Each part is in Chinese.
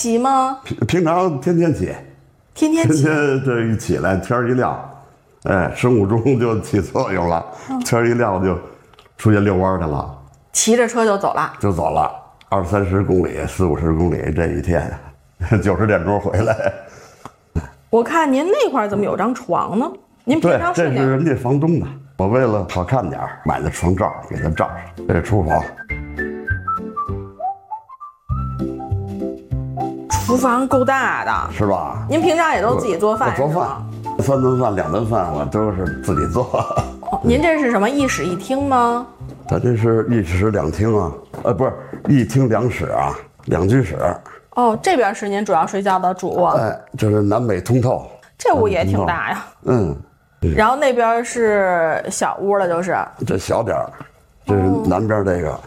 骑吗？ 平常天天骑， 天天骑。 这一起来天一亮，哎，生物钟就起作用了，天一亮就出去遛弯去了， 骑着车就走了， 就走了，20-30公里，40-50公里，这一天，90点钟回来。 我看您那块怎么有张床呢？您平常对，这是人家房东的，我为了好看点买的床罩给他罩上。这是厨房。 厨房够大的， 是吧？ 您平常也都自己做饭？ 我做饭，3顿饭、2顿饭我都是自己做。 您这是什么一室一厅吗？ 咱这是1室2厅啊，不是1厅2室啊，2居室。 哦，这边是您主要睡觉的主卧。 哎，这是南北通透。 这屋也挺大呀。 嗯。 然后那边是小屋了，就是。 这小点儿，这是南边这个。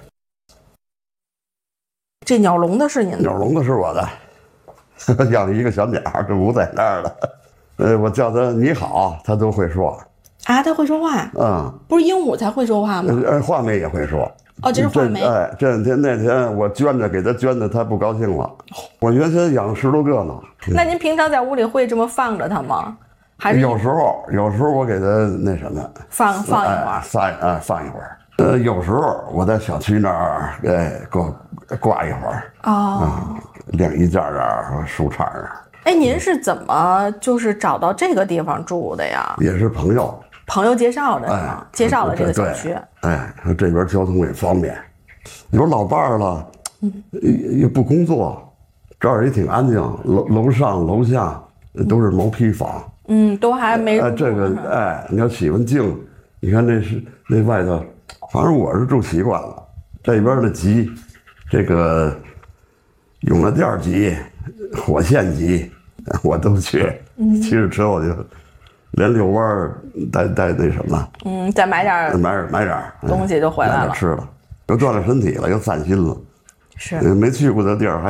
这鸟笼子是您的？ 鸟笼子是我的，养了一个小鸟，这不在那儿了。我叫它你好，它都会说。 啊，它会说话呀？不是鹦鹉才会说话吗？ 画眉也会说。 哦，这是画眉。 哎，那天我给它捐的，它不高兴了。我原先养10多个呢。 那您平常在屋里会这么放着它吗？还是有时候我给它那什么放一会儿， 放一会儿。有时候我在小区那儿，给我挂一会儿。晾衣架啊，树杈啊。 哎，您是怎么就是找到这个地方住的呀？ 也是朋友介绍的是吗？介绍了这个小区。 这边交通也方便，有老伴儿了，也不工作，这儿也挺安静，楼上楼下都是毛坯房。 都还没这个你要喜欢静，你看那外头，反正我是住习惯了。这边的集，这个永乐店集、火线集，我都去。骑着车我就连遛弯带那什么， 再买点东西就回来了， 吃了，又锻炼身体了，又散心了。 是没去过的地儿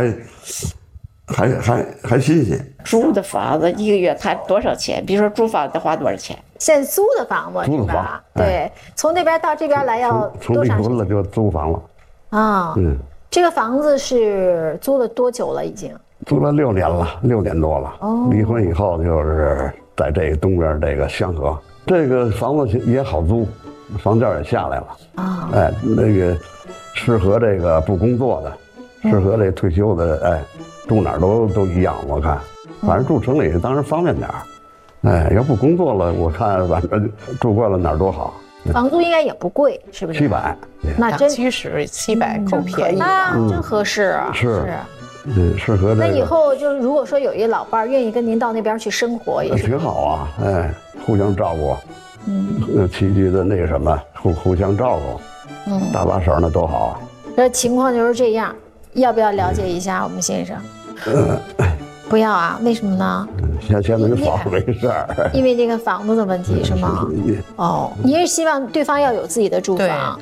还新鲜。 租的房子1个月看多少钱？比如说租房得花多少钱？ 现在租的房子是吧？对，从那边到这边来要从离婚了就租房了啊。这个房子是租了多久了？已经租了6年了，6年多了。离婚以后就是在这个东边这个香河，这个房子也好租，房价也下来了啊。那个适合这个不工作的，适合这退休的，住哪儿都一样，我看。反正住城里当然方便点儿，要不工作了，我看反正住惯了哪儿多好。 房租应该也不贵，是不是 ？700， 那真 2居室700够便宜啊，真合适啊。 是，适合这个。 那以后就是如果说有一老伴儿愿意跟您到那边去生活，也是挺好啊，互相照顾，起居的那个什么，互相照顾，搭把手那都好。 这情况就是这样，要不要了解一下我们先生？不要啊？为什么呢？ 现在这房子没事儿， 因为这个房子的问题是吗？您是希望对方要有自己的住房？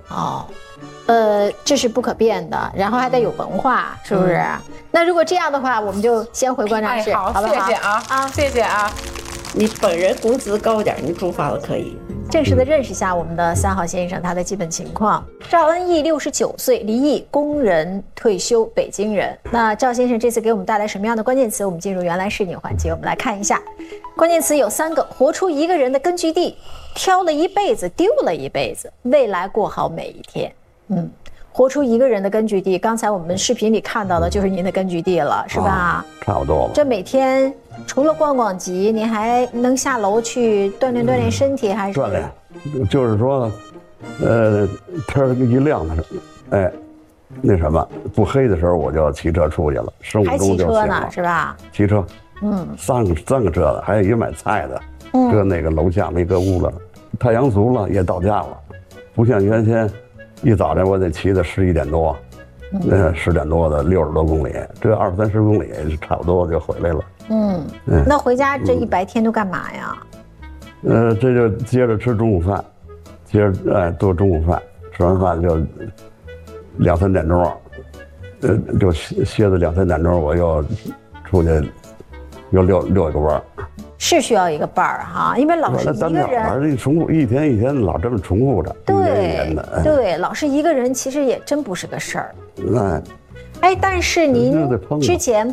这是不可变的，然后还得有文化，是不是？那如果这样的话，我们就先回观察室，好不好？ 谢谢啊，谢谢啊。你本人工资高点，你租房子可以。 正式的认识一下我们的3号先生，他的基本情况。赵恩义69岁，离异，工人，退休，北京人。那赵先生这次给我们带来什么样的关键词？我们进入原来是你环节，我们来看一下。关键词有3个：活出一个人的根据地，挑了一辈子，丢了一辈子，未来过好每一天。活出一个人的根据地，刚才我们视频里看到的就是您的根据地了，是吧？ 差不多了。 这每天除了逛逛集，您还能下楼去锻炼身体，还是锻炼？就是说，天一亮的时候，那什么不黑的时候，我就骑车出去了，生物钟就醒了。 还骑车呢，是吧？ 骑车，三个车的，还有一个买菜的，搁那个楼下没搁屋了。太阳足了，也到家了，不像原先。一早晨我得骑到11点多，10点多的60多公里，这20-30公里差不多就回来了。 那回家这一白天都干嘛呀？ 这就接着吃中午饭，接着做中午饭，吃完饭就2-3点钟，就歇到2-3点钟，我又出去又遛一个弯。 是需要一个伴儿哈，因为老是一个人， 重复一天一天老这么重复着， 对，老是一个人其实也真不是个事儿。但是您之前